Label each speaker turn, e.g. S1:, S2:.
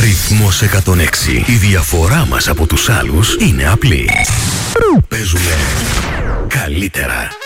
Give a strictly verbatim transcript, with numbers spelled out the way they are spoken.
S1: Ρυθμός εκατόν έξι. Η διαφορά μας από τους άλλους είναι απλή. Παίζουμε καλύτερα.